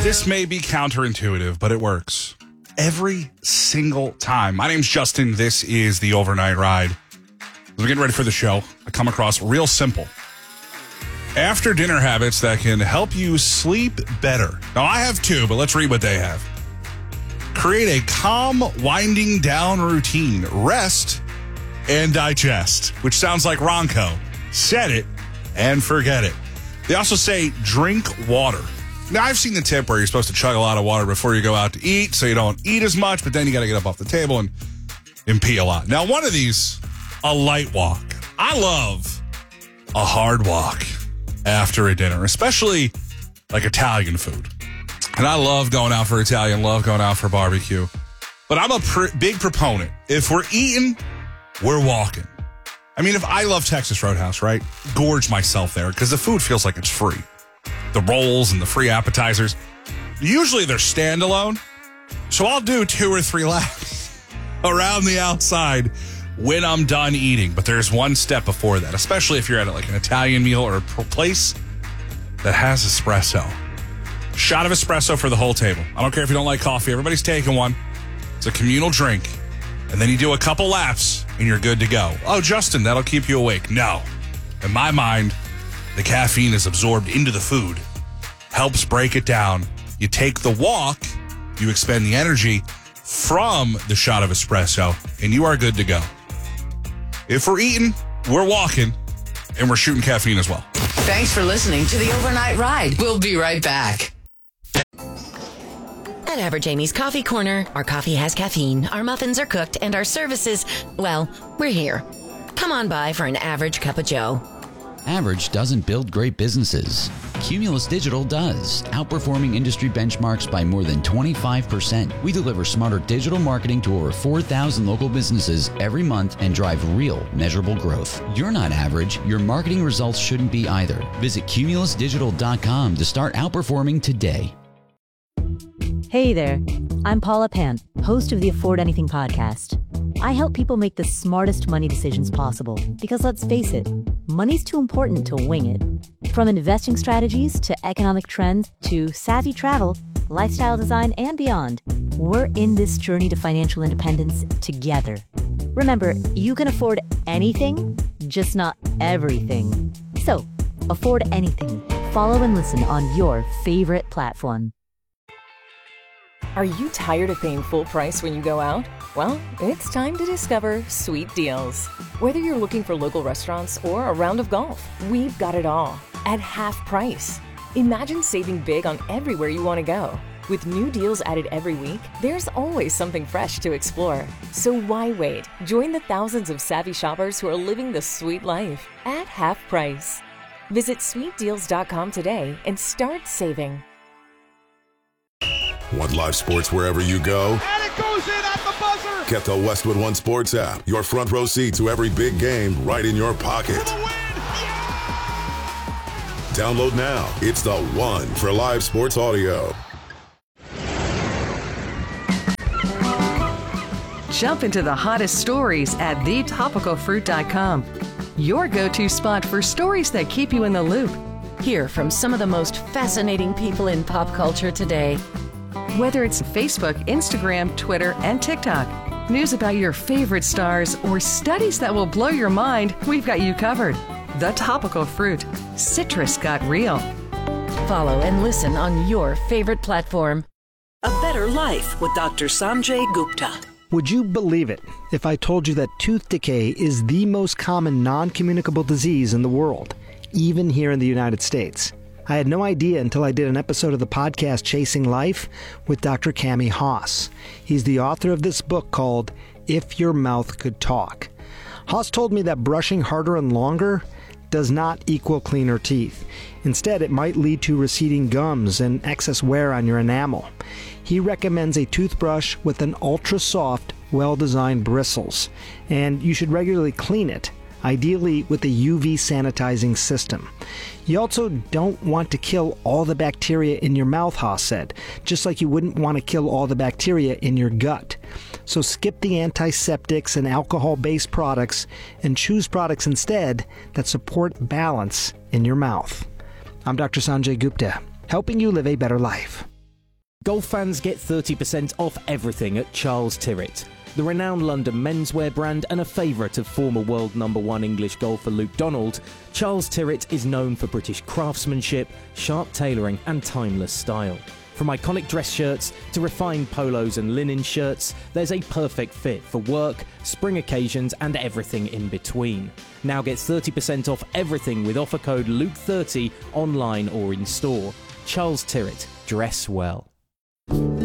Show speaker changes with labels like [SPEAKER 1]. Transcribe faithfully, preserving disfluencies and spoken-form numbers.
[SPEAKER 1] This may be counterintuitive, but it works. Every single time. My name's Justin. This is the Overnight Ride. As we're getting ready for the show, I come across real simple after dinner habits that can help you sleep better. Now, I have two, but let's read what they have. Create a calm, winding down routine. Rest and digest, which sounds like Ronco. Set it and forget it. They also say drink water. Now, I've seen the tip where you're supposed to chug a lot of water before you go out to eat, so you don't eat as much, but then you got to get up off the table and, and pee a lot. Now, one of these, a light walk. I love a hard walk after a dinner, especially like Italian food. And I love going out for Italian, love going out for barbecue. But I'm a pr- big proponent. If we're eating, we're walking. I mean, if I love Texas Roadhouse, right? Gorge myself there because the food feels like it's free. The rolls and the free appetizers. Usually they're standalone. So I'll do two or three laps around the outside when I'm done eating. But there's one step before that, especially if you're at like an Italian meal or a place that has espresso. Shot of espresso for the whole table. I don't care if you don't like coffee. Everybody's taking one. It's a communal drink. And then you do a couple laps and you're good to go. Oh, Justin, that'll keep you awake. No. In my mind, the caffeine is absorbed into the food, helps break it down. You take the walk, you expend the energy from the shot of espresso, and you are good to go. If we're eating, we're walking, and we're shooting caffeine as well.
[SPEAKER 2] Thanks for listening to the Overnight Ride. We'll be right back.
[SPEAKER 3] At Average Amy's Coffee Corner, our coffee has caffeine, our muffins are cooked, and our services, well, we're here. Come on by for an average cup of joe.
[SPEAKER 4] Average doesn't build great businesses. Cumulus Digital does, outperforming industry benchmarks by more than twenty-five percent. We deliver smarter digital marketing to over four thousand local businesses every month and drive real, measurable growth. You're not average. Your marketing results shouldn't be either. Visit cumulus digital dot com to start outperforming today.
[SPEAKER 5] Hey there, I'm Paula Pant, host of the Afford Anything podcast. I help people make the smartest money decisions possible because, let's face it, money's too important to wing it. From investing strategies to economic trends to savvy travel, lifestyle design, and beyond, we're in this journey to financial independence together. Remember, you can afford anything, just not everything. So, afford anything. Follow and listen on your favorite platform.
[SPEAKER 6] Are you tired of paying full price when you go out? Well, it's time to discover Sweet Deals. Whether you're looking for local restaurants or a round of golf, we've got it all at half price. Imagine saving big on everywhere you want to go. With new deals added every week, there's always something fresh to explore. So why wait? Join the thousands of savvy shoppers who are living the sweet life at half price. Visit sweet deals dot com today and start saving.
[SPEAKER 7] Want live sports wherever you go?
[SPEAKER 8] And it goes in at the buzzer!
[SPEAKER 7] Get the Westwood One Sports app. Your front row seat to every big game right in your pocket.
[SPEAKER 8] For the win! Yeah!
[SPEAKER 7] Download now. It's the one for live sports audio.
[SPEAKER 9] Jump into the hottest stories at the topical fruit dot com. Your go-to spot for stories that keep you in the loop.
[SPEAKER 3] Hear from some of the most fascinating people in pop culture today.
[SPEAKER 9] Whether it's Facebook, Instagram, Twitter, and TikTok, news about your favorite stars, or studies that will blow your mind, we've got you covered. The Topical Fruit. Citrus got real.
[SPEAKER 3] Follow and listen on your favorite platform.
[SPEAKER 10] A Better Life with Doctor Sanjay Gupta.
[SPEAKER 11] Would you believe it if I told you that tooth decay is the most common non-communicable disease in the world, even here in the United States? I had no idea until I did an episode of the podcast Chasing Life with Doctor Cami Haas. He's the author of this book called If Your Mouth Could Talk. Haas told me that brushing harder and longer does not equal cleaner teeth. Instead, it might lead to receding gums and excess wear on your enamel. He recommends a toothbrush with an ultra-soft, well-designed bristles, and you should regularly clean it, ideally with a U V sanitizing system. You also don't want to kill all the bacteria in your mouth, Haas said, just like you wouldn't want to kill all the bacteria in your gut. So skip the antiseptics and alcohol-based products and choose products instead that support balance in your mouth. I'm Doctor Sanjay Gupta, helping you live a better life.
[SPEAKER 12] Golf fans get thirty percent off everything at Charles Tyrwhitt. The renowned London menswear brand and a favourite of former world number one English golfer Luke Donald, Charles Tyrwhitt is known for British craftsmanship, sharp tailoring and timeless style. From iconic dress shirts to refined polos and linen shirts, there's a perfect fit for work, spring occasions and everything in between. Now get thirty percent off everything with offer code Luke thirty online or in store. Charles Tyrwhitt, dress well.